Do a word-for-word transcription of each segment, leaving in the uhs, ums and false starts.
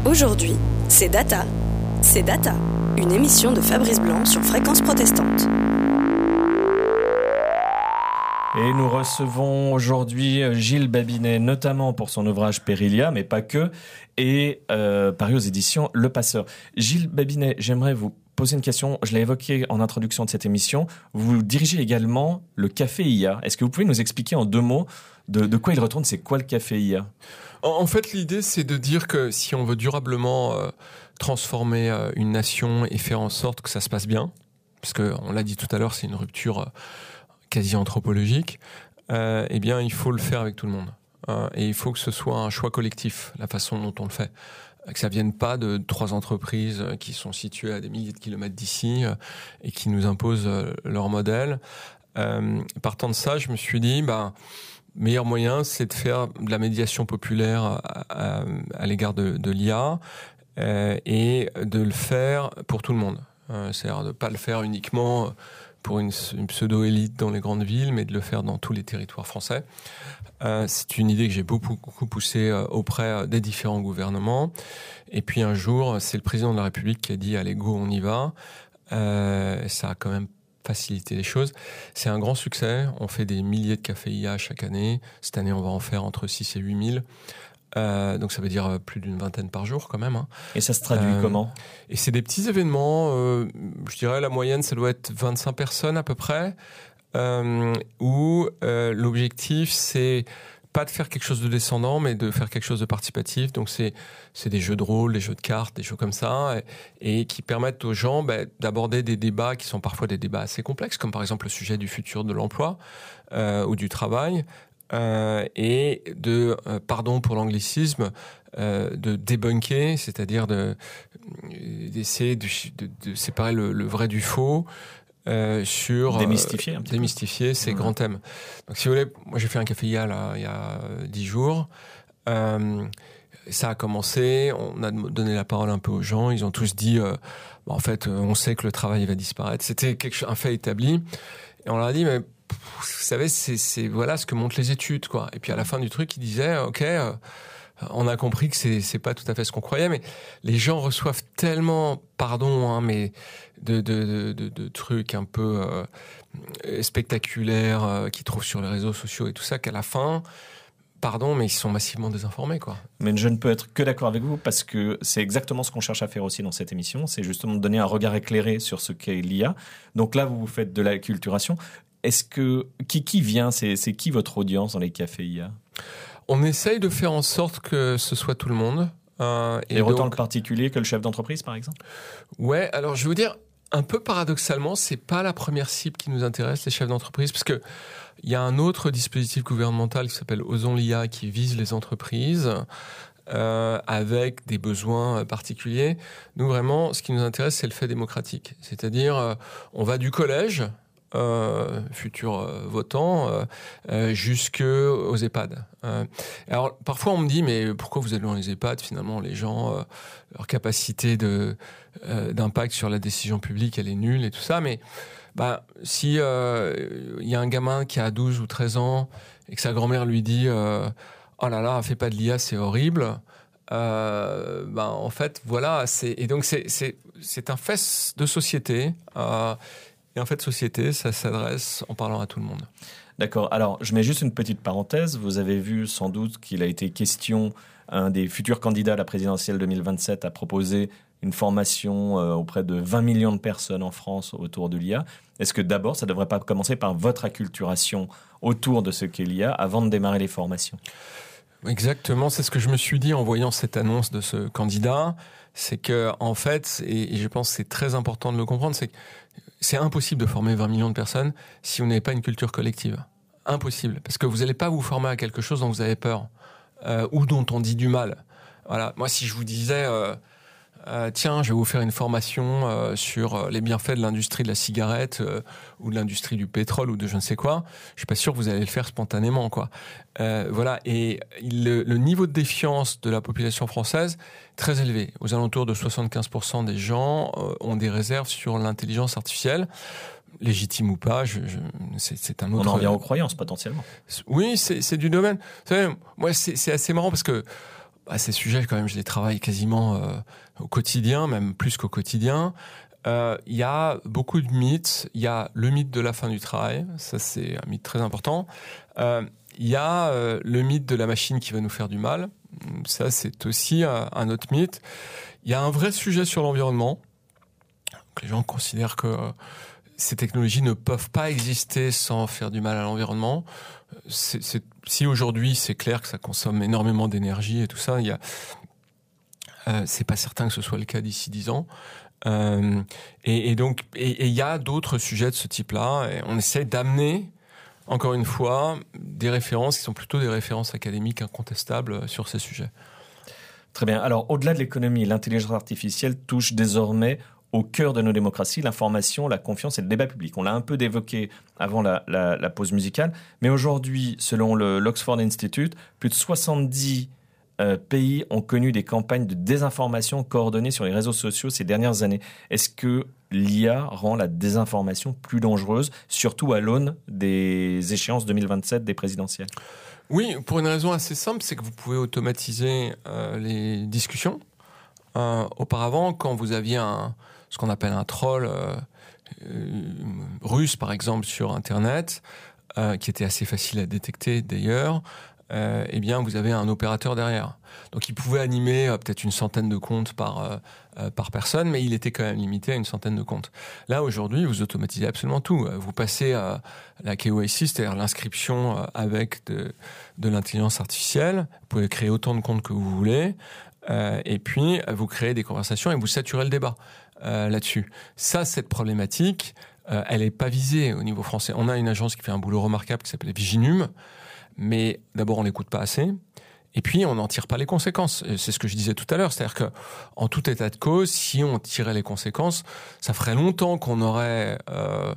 Aujourd'hui, c'est Data. C'est Data, une émission de Fabrice Blanc sur Fréquence Protestante. Et nous recevons aujourd'hui Gilles Babinet, notamment pour son ouvrage Périlia, mais pas que, et euh, paru aux éditions Le Passeur. Gilles Babinet, j'aimerais vous poser une question. Je l'ai évoqué en introduction de cette émission. Vous dirigez également le Café I A. Est-ce que vous pouvez nous expliquer en deux mots de, de quoi il retourne? C'est quoi le Café I A? En fait, l'idée, c'est de dire que si on veut durablement euh, transformer euh, une nation et faire en sorte que ça se passe bien, parce qu'on l'a dit tout à l'heure, c'est une rupture euh, quasi anthropologique, euh, eh bien, il faut le faire avec tout le monde. Euh, et il faut que ce soit un choix collectif, la façon dont on le fait. Que ça vienne pas de trois entreprises qui sont situées à des milliers de kilomètres d'ici euh, et qui nous imposent euh, leur modèle. Euh, partant de ça, je me suis dit, bah, meilleur moyen, c'est de faire de la médiation populaire à, à, à l'égard de, de l'I A euh, et de le faire pour tout le monde. Euh, c'est-à-dire de ne pas le faire uniquement pour une, une pseudo-élite dans les grandes villes, mais de le faire dans tous les territoires français. Euh, c'est une idée que j'ai beaucoup, beaucoup poussée euh, auprès des différents gouvernements. Et puis un jour, c'est le président de la République qui a dit « Allez, go, on y va euh, ». Ça a quand même faciliter les choses. C'est un grand succès. On fait des milliers de cafés I A chaque année. Cette année, on va en faire entre six et huit mille. Euh, donc ça veut dire plus d'une vingtaine par jour quand même. Hein. Et ça se traduit euh, comment? Et c'est des petits événements. Euh, je dirais la moyenne, ça doit être vingt-cinq personnes à peu près. Euh, où euh, l'objectif, c'est pas de faire quelque chose de descendant, mais de faire quelque chose de participatif. Donc c'est c'est des jeux de rôle, des jeux de cartes, des jeux comme ça, et, et qui permettent aux gens bah, d'aborder des débats qui sont parfois des débats assez complexes, comme par exemple le sujet du futur de l'emploi euh, ou du travail, euh, et de, euh, pardon pour l'anglicisme, euh, de débunker, c'est-à-dire de d'essayer de, de, de séparer le, le vrai du faux. Euh, sur démystifier, un petit démystifier peu. ces Mmh. grands thèmes. Donc, si vous voulez, moi j'ai fait un café I A là, il y a dix jours. Euh, ça a commencé, on a donné la parole un peu aux gens. Ils ont tous dit, euh, bah, en fait, on sait que le travail va disparaître. C'était quelque chose, un fait établi. Et on leur a dit, mais vous savez, c'est, c'est voilà ce que montrent les études, quoi. Et puis à la fin du truc, ils disaient, ok. Euh, On a compris que c'est c'est pas tout à fait ce qu'on croyait, mais les gens reçoivent tellement, pardon, hein, mais de de de de trucs un peu euh, spectaculaires euh, qu'ils trouvent sur les réseaux sociaux et tout ça qu'à la fin, pardon, mais ils sont massivement désinformés, quoi. Mais je ne peux être que d'accord avec vous parce que c'est exactement ce qu'on cherche à faire aussi dans cette émission, c'est justement de donner un regard éclairé sur ce qu'est l'I A. Donc là, vous vous faites de l'acculturation. Est-ce que qui qui vient, c'est c'est qui votre audience dans les cafés I A? On essaye de faire en sorte que ce soit tout le monde. Euh, et, et autant donc, le particulier que le chef d'entreprise, par exemple? Ouais, alors je veux dire, un peu paradoxalement, c'est pas la première cible qui nous intéresse, les chefs d'entreprise, parce que il y a un autre dispositif gouvernemental qui s'appelle Osons l'I A, qui vise les entreprises euh, avec des besoins particuliers. Nous, vraiment, ce qui nous intéresse, c'est le fait démocratique. C'est-à-dire, euh, on va du collège, Euh, futurs euh, votants, euh, euh, jusqu'aux EHPAD. Euh, alors, parfois, on me dit, mais pourquoi vous allez dans les EHPAD? Finalement, les gens, euh, leur capacité de, euh, d'impact sur la décision publique, elle est nulle et tout ça. Mais bah, si euh, y a un gamin qui a douze ou treize ans et que sa grand-mère lui dit euh, « Oh là là, fais pas de l'I A, c'est horrible », euh, bah, en fait, voilà. C'est, et donc, c'est, c'est, c'est un fait de société. Euh, Et en fait, société, ça s'adresse en parlant à tout le monde. D'accord. Alors, je mets juste une petite parenthèse. Vous avez vu sans doute qu'il a été question, un des futurs candidats à la présidentielle deux mille vingt-sept a proposé une formation euh, auprès de vingt millions de personnes en France autour de l'I A. Est-ce que d'abord, ça ne devrait pas commencer par votre acculturation autour de ce qu'est l'I A avant de démarrer les formations? Exactement, c'est ce que je me suis dit en voyant cette annonce de ce candidat. C'est que, en fait, et, et je pense que c'est très important de le comprendre, c'est que c'est impossible de former vingt millions de personnes si vous n'avez pas une culture collective. Impossible. Parce que vous n'allez pas vous former à quelque chose dont vous avez peur, euh, ou dont on dit du mal. Voilà. Moi, si je vous disais, euh, euh, tiens, je vais vous faire une formation euh, sur les bienfaits de l'industrie de la cigarette euh, ou de l'industrie du pétrole ou de je ne sais quoi, je suis pas sûr que vous allez le faire spontanément, quoi. Euh, voilà. Et le, le niveau de défiance de la population française très élevé. Aux alentours de soixante-quinze pour cent des gens euh, ont des réserves sur l'intelligence artificielle. Légitime ou pas, je, je, c'est, c'est un autre... On en revient aux croyances, potentiellement. Oui, c'est, c'est du domaine. Vous savez, moi, c'est, c'est assez marrant parce que bah, ces sujets, quand même, je les travaille quasiment euh, au quotidien, même plus qu'au quotidien. Il euh, y a beaucoup de mythes. Il y a le mythe de la fin du travail. Ça, c'est un mythe très important. Il euh, y a euh, le mythe de la machine qui va nous faire du mal. Ça, c'est aussi un, un autre mythe. Il y a un vrai sujet sur l'environnement. Donc, les gens considèrent que euh, ces technologies ne peuvent pas exister sans faire du mal à l'environnement. C'est, c'est, si aujourd'hui, c'est clair que ça consomme énormément d'énergie et tout ça, il y a, euh, c'est pas certain que ce soit le cas d'ici dix ans. Euh, et, et donc, et il y a d'autres sujets de ce type-là. Et on essaie d'amener, encore une fois, des références qui sont plutôt des références académiques incontestables sur ces sujets. Très bien. Alors, au-delà de l'économie, l'intelligence artificielle touche désormais au cœur de nos démocraties, l'information, la confiance et le débat public. On l'a un peu évoqué avant la, la, la pause musicale, mais aujourd'hui, selon le, l'Oxford Institute, plus de soixante-dix euh, pays ont connu des campagnes de désinformation coordonnées sur les réseaux sociaux ces dernières années. Est-ce que l'I A rend la désinformation plus dangereuse, surtout à l'aune des échéances deux mille vingt-sept des présidentielles ? Oui, pour une raison assez simple, c'est que vous pouvez automatiser euh, les discussions. Euh, auparavant, quand vous aviez un, ce qu'on appelle un troll euh, euh, russe, par exemple, sur Internet, euh, qui était assez facile à détecter d'ailleurs, euh, eh bien, vous avez un opérateur derrière. Donc, il pouvait animer euh, peut-être une centaine de comptes par, euh, euh, par personne, mais il était quand même limité à une centaine de comptes. Là, aujourd'hui, vous automatisez absolument tout. Vous passez à la K Y C, c'est-à-dire l'inscription avec de, de l'intelligence artificielle. Vous pouvez créer autant de comptes que vous voulez. Euh, et puis, vous créez des conversations et vous saturez le débat euh, là-dessus. Ça, cette problématique, euh, elle n'est pas visée au niveau français. On a une agence qui fait un boulot remarquable qui s'appelle Viginum, mais d'abord, on l'écoute pas assez. Et puis, on n'en tire pas les conséquences. Et c'est ce que je disais tout à l'heure. C'est-à-dire que, en tout état de cause, si on tirait les conséquences, ça ferait longtemps qu'on aurait euh,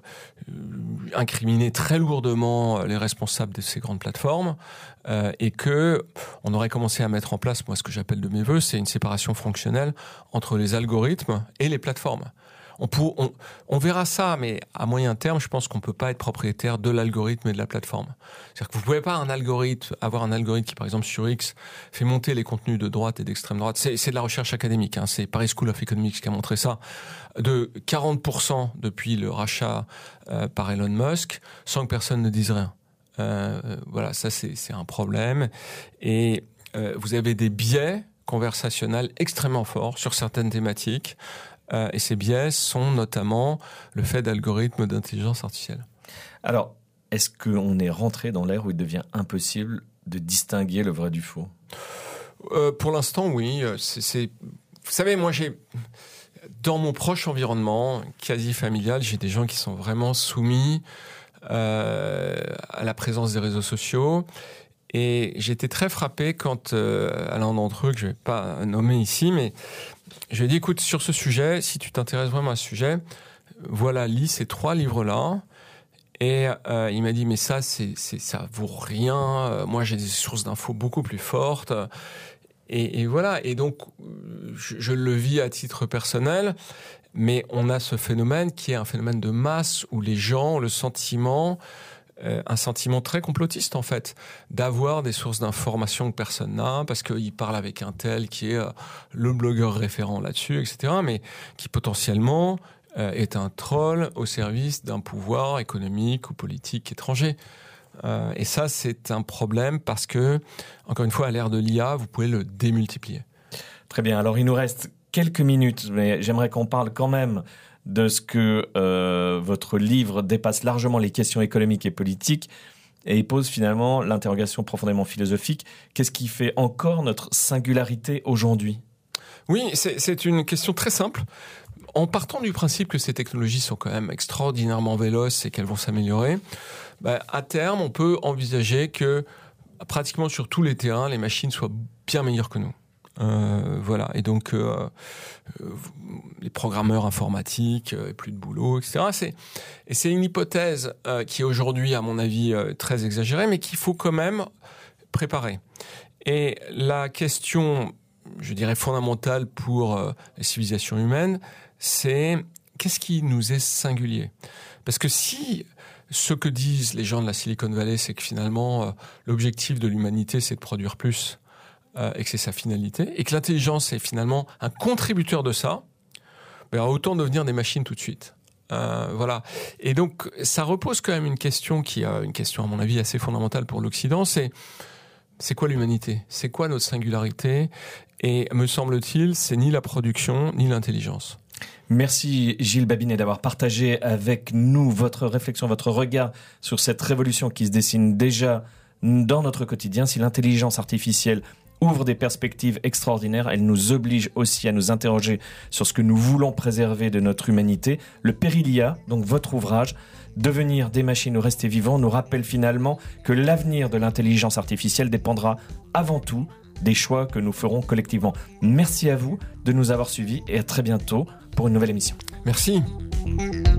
incriminé très lourdement les responsables de ces grandes plateformes euh, et que on aurait commencé à mettre en place, moi, ce que j'appelle de mes voeux, c'est une séparation fonctionnelle entre les algorithmes et les plateformes. On, pour, on, on verra ça, mais à moyen terme, je pense qu'on peut pas être propriétaire de l'algorithme et de la plateforme. C'est-à-dire que vous pouvez pas un algorithme, avoir un algorithme qui, par exemple, sur X, fait monter les contenus de droite et d'extrême droite. C'est, c'est de la recherche académique, hein. C'est Paris School of Economics qui a montré ça, de quarante pour cent depuis le rachat euh, par Elon Musk, sans que personne ne dise rien. Euh, voilà, ça c'est, c'est un problème. Et euh, vous avez des biais conversationnels extrêmement forts sur certaines thématiques. Euh, et ces biais sont notamment le fait d'algorithmes d'intelligence artificielle. Alors, est-ce qu'on est rentré dans l'ère où il devient impossible de distinguer le vrai du faux ? euh, Pour l'instant, oui. C'est, c'est... Vous savez, moi, j'ai dans mon proche environnement, quasi familial, j'ai des gens qui sont vraiment soumis euh, à la présence des réseaux sociaux. Et j'étais très frappé quand euh, à l'un d'entre eux, que je ne vais pas nommer ici, mais je lui ai dit, écoute, sur ce sujet, si tu t'intéresses vraiment à ce sujet, voilà, lis ces trois livres-là. Et euh, il m'a dit, mais ça, c'est, c'est, ça vaut rien. Moi, j'ai des sources d'infos beaucoup plus fortes. Et, et voilà. Et donc, je, je le vis à titre personnel. Mais on a ce phénomène qui est un phénomène de masse où les gens ont le sentiment... Euh, un sentiment très complotiste en fait, d'avoir des sources d'informations que personne n'a, parce qu'il parle avec un tel qui est euh, le blogueur référent là-dessus, et cetera, mais qui potentiellement euh, est un troll au service d'un pouvoir économique ou politique étranger. Euh, et ça, c'est un problème parce que, encore une fois, à l'ère de l'I A, vous pouvez le démultiplier. Très bien, alors il nous reste quelques minutes, mais j'aimerais qu'on parle quand même de ce que euh, votre livre dépasse largement les questions économiques et politiques et il pose finalement l'interrogation profondément philosophique. Qu'est-ce qui fait encore notre singularité aujourd'hui ? Oui, c'est, c'est une question très simple. En partant du principe que ces technologies sont quand même extraordinairement véloces et qu'elles vont s'améliorer, bah, à terme, on peut envisager que pratiquement sur tous les terrains, les machines soient bien meilleures que nous. Euh, voilà, et donc euh, euh, les programmeurs informatiques, euh, plus de boulot, et cetera. C'est, et c'est une hypothèse euh, qui est aujourd'hui, à mon avis, euh, très exagérée, mais qu'il faut quand même préparer. Et la question, je dirais fondamentale pour euh, la civilisation humaine, c'est qu'est-ce qui nous est singulier ? Parce que si ce que disent les gens de la Silicon Valley, c'est que finalement euh, l'objectif de l'humanité, c'est de produire plus. euh, et que c'est sa finalité, et que l'intelligence est finalement un contributeur de ça, ben autant devenir des machines tout de suite. Euh, voilà. Et donc, ça repose quand même une question qui est une question, à mon avis, assez fondamentale pour l'Occident, c'est c'est quoi l'humanité ? C'est quoi notre singularité ? Et me semble-t-il, c'est ni la production, ni l'intelligence. Merci Gilles Babinet d'avoir partagé avec nous votre réflexion, votre regard sur cette révolution qui se dessine déjà dans notre quotidien. Si l'intelligence artificielle ouvre des perspectives extraordinaires, elle nous oblige aussi à nous interroger sur ce que nous voulons préserver de notre humanité. Le Périlia, donc votre ouvrage, Devenir des machines ou rester vivants, nous rappelle finalement que l'avenir de l'intelligence artificielle dépendra avant tout des choix que nous ferons collectivement. Merci à vous de nous avoir suivis et à très bientôt pour une nouvelle émission. Merci.